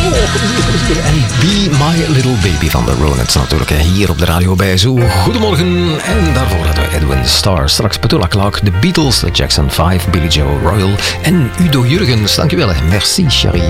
En Be My Little Baby van de Ronettes natuurlijk. Hier op de radio bij Zoo. Goedemorgen. En daarvoor hadden we Edwin Starr. Straks Petula Clark, The Beatles, The Jackson 5, Billy Joe Royal en Udo Jurgens. Dankjewel. Merci, chérie.